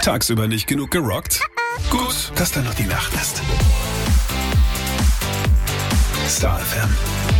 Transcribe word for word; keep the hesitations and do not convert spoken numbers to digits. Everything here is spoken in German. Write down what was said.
Tagsüber nicht genug gerockt? Gut, dass da noch die Nacht ist. Star F M.